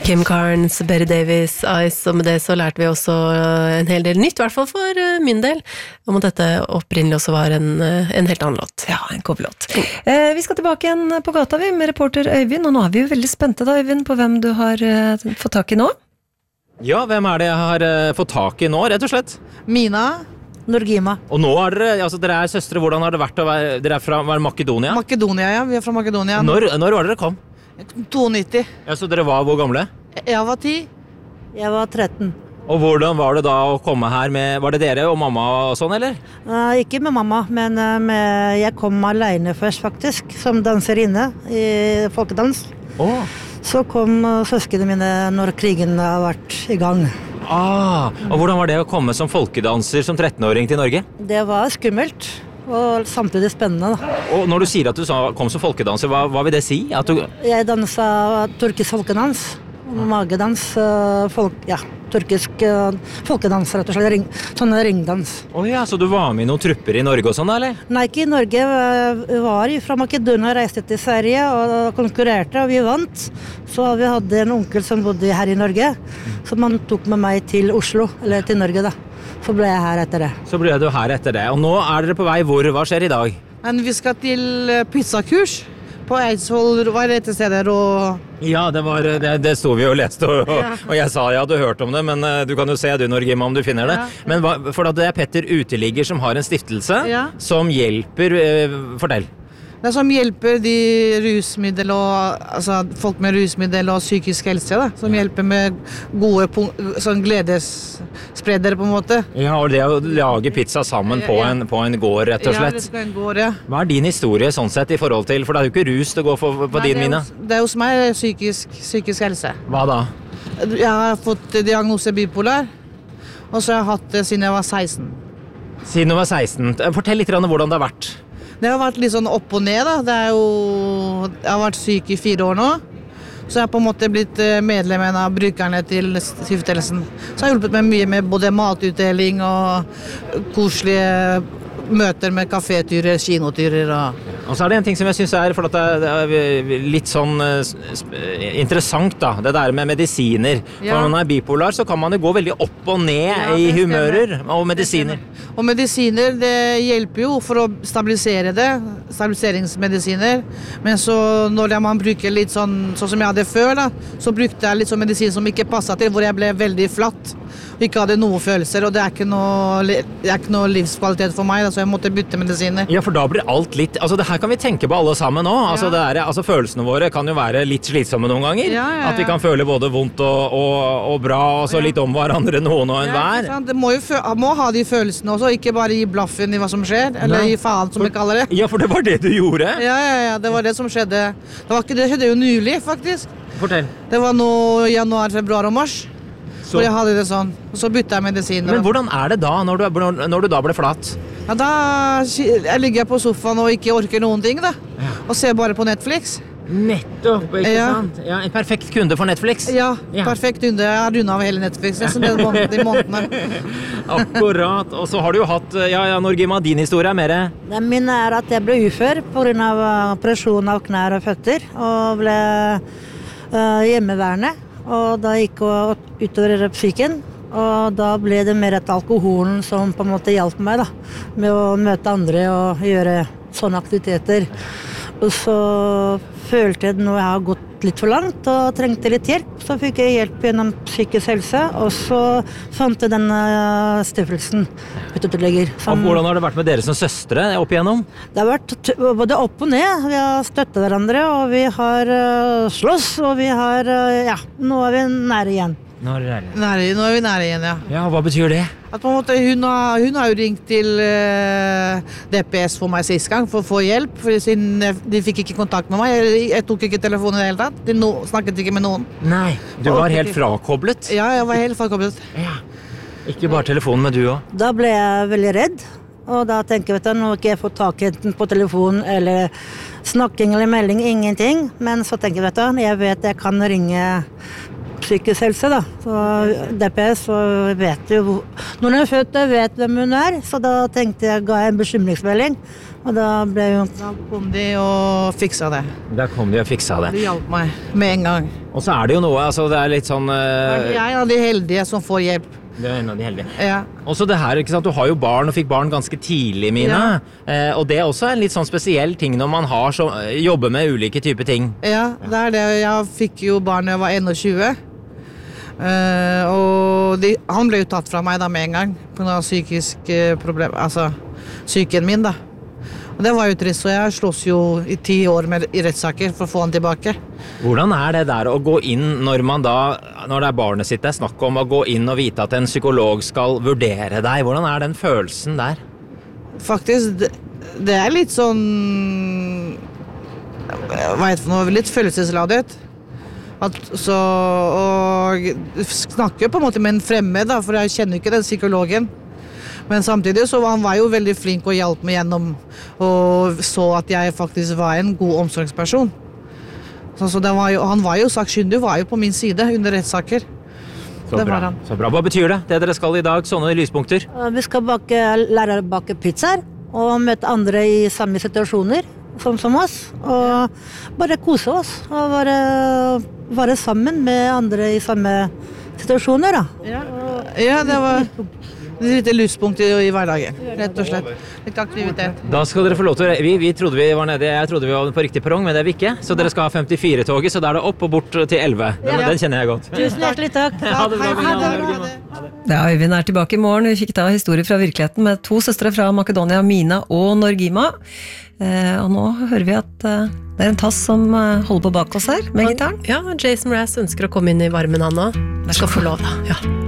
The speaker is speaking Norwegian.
Kim Carnes, Betty Davis, Ice, og med det så lærte vi også en hel del nytt, I hvert fall for min del, om at dette opprinnelig også var en helt annen låt. Ja, en coverlåt. Vi skal tilbake igjen på gata vi, med reporter Øyvind, og nå vi jo veldig spente da, Øyvind, på hvem du har fått tak I nå. Ja, hvem det jeg har fått tak I nå, rett og slett? Mina Norgima. Og nå dere søstre, hvordan har det vært å være, dere fra Makedonia? Makedonia, ja, vi fra Makedonia. Når var dere kom? 92. Ja, så dere var hvor gamle? Jeg var 10. Jeg var 13. Og hvordan var det da å komme her med, var det dere og mamma og sånn, eller? Ikke med mamma, men jeg kom alene først faktisk, som danserinne I folkedans. Så kom søskene mine når krigen har vært I gang. Og hvordan var det å komme som folkedanser som 13-åring til Norge? Det var skummelt. Og samtidig spennende da. Og når du sier at du kom som folkedanser, hva vil det si? At du... Jeg danset turkisk folkedans, magedans, turkisk folkedans, rett og slett, sånne ringdans. Ja, så du var med I noen trupper I Norge og sånn, eller? Nei, ikke I Norge. Vi var fra Makedonia, reiste til Sverige og konkurrerte, og vi vant. Så vi hadde en onkel som bodde her I Norge, så man tok med meg til Oslo, eller til Norge da. Så ble jeg her etter det. Så ble du her etter det. Og nå dere på vei hvor? Hva skjer I dag? Men vi skal til pizzakurs på Eidsvoll, hva det til steder? Ja, det stod vi og leste, og jeg sa jeg hadde hørt om det, men du kan jo se du, Norgima, om du finner det. Men for det Petter Uteligger som har en stiftelse som hjelper, fortell. Det som hjelper de rusmiddel folk med rusmiddel og psykisk helse da, som hjelper med gode gledesspredere på en måte. Ja, og det å lage pizza sammen på en gård rett og slett. Ja, det skal en gård, ja. Hva din historie sånn sett I forhold til, for det jo ikke rus det går på din Mina? Det hos meg psykisk helse. Hva da? Jeg har fått diagnose bipolar, og så har jeg hatt det siden jeg var 16. Siden du var 16. Fortell litt om hvordan det har vært. Det har vært litt sånn opp og ned da. Jeg har vært syk I 4 år nå. Så jeg har på en måte blitt medlem av brukerne til stiftelsen. Så jeg har hjulpet meg mye med både matutdeling og koselige møter med kaféturer, kinoturer og så det en ting som jeg synes for at det litt sånn interessant da, det der med medisiner. For når man bipolar så kan man jo gå veldig opp og ned I humører og medisiner. Og medisiner, det hjelper jo for å stabilisere det, stabiliseringsmedisiner. Men så når man bruker litt sånn som jeg hadde før da, så brukte jeg litt sånn medisin som ikke passet til, hvor jeg ble veldig flatt. Ikke hadde noen følelser, og det ikke noe livskvalitet for meg, da, så jeg måtte bytte medisiner. Ja, for da blir alt litt, altså det her kan vi tenke på alle sammen nå, altså følelsene våre kan jo være litt slitsomme noen ganger, at vi kan føle både vondt og bra, og så litt om hverandre noen og en hver. Det må ha de følelsene også, ikke bare gi blaffen I hva som skjer, eller gi faen som vi kaller det. Ja, for det var det du gjorde? Ja, det var det som skjedde. Det skjedde jo nylig, faktisk. Fortell. Det var nå januar, februar og mars. Så jeg hadde det sånn, og så bytte jeg medisiner. Men hvordan det da, når du da ble flat? Ja, da ligger jeg på sofaen og ikke orker noen ting da, og ser bare på Netflix. Nettopp, ikke sant? Ja, en perfekt kunde for Netflix. Ja, perfekt kunde. Jeg har rundet av hele Netflix, nesten de månedene. Akkurat, og så har du jo hatt, Norgima, din historie mer? Min at jeg ble ufør på grunn av operasjon av knær og føtter, og ble hjemmeværende. Og da gikk jeg utover psyken, og da ble det mer et alkoholen som på en måte hjalp meg da, med å møte andre og gjøre sånne aktiviteter. Og så følte jeg når jeg har gått litt for langt og trengte litt hjelp, så fikk jeg hjelp gjennom psykisk helse, og så fant jeg denne stiftelsen uteligger. Hvordan har det vært med dere som søstre opp igjennom? Det har vært både opp og ned. Vi har støttet hverandre, og vi har slåss, og vi har, nå vi nære igjen. Nå vi nære igjen, ja. Ja, hva betyr det? At på en måte hun har jo ringt til DPS for meg sist gang for å få hjelp, for siden de fikk ikke kontakt med meg. Jeg tok ikke telefonen I det hele tatt. De snakket ikke med noen. Nei, du var helt frakoblet? Ja, jeg var helt frakoblet. Ja. Ikke bare telefonen, men du også? Da ble jeg veldig redd, og da tenker jeg, nå har ikke jeg fått tak I enten på telefonen, eller snakking eller melding, ingenting. Men så tenker jeg, jeg vet jeg kan ringe psykisk helse da. Så DPS, så vet jo, når hun er født, vet hvem hun er, så da tenkte jeg, ga jeg en bekymringsmelding, og da ble jo... Da kom de og fiksa det. Der kom de og fiksa det. De hjalp meg med en gang. Og så er det jo noe, altså det er litt sånn... Jeg er en av de heldige som får hjelp. Det er en av de heldige. Ja. Og så det her, ikke sant, du har jo barn og fikk barn ganske tidlig, Mina. Og det er også en litt sånn spesiell ting når man har jobber med ulike typer ting. Ja, det er det. Jeg fikk jo barn da jeg var 21. Og han ble jo tatt fra meg da med en gang, på noen psykiske problemer, altså psyken min da. Og det var jo trist, så jeg slåss jo i 10 år i rettssaker for å få han tilbake. Hvordan er det der å gå inn når det er barnet sitt det er snakk om, å gå inn og vite at en psykolog skal vurdere deg? Hvordan er den følelsen der? Faktisk, det er litt sånn, hva heter det for noe, litt følelsesladet. Og snakker på en måte med en fremmed da, for jeg kjenner ikke den psykologen. Men samtidig så han var jo veldig flink og hjalp meg gjennom og så at jeg faktisk var en god omsorgsperson. Så han var jo sakkyndig, var jo på min side under rettssaker. Så bra. Hva betyr det? Det dere skal i dag, sånne lyspunkter? Vi skal lære å bake pizzaer og møte andre i samme situasjoner som oss, og bare kose oss og være sammen med andre i samme situasjoner da. Ja, det var litt lyspunkt i hverdagen, rett og slett. Litt aktivitet. Da skal dere få lov til å... Vi trodde vi var nede, jeg trodde vi var på riktig perrong, men det er vi ikke. Så dere skal ha 54-toget, så da er det opp og bort til 11. Den kjenner jeg godt. Tusen hjertelig takk. Ha det bra. Ja, Øyvind er tilbake i morgen. Vi fikk da historie fra virkeligheten med 2 søstre fra Makedonia, Mina og Norgima. Og nå hører vi at det er en tass som holder på bak oss her, med gitaren. Ja, Jason Mraz ønsker å komme inn i varmen han også. Der skal få lov da, ja.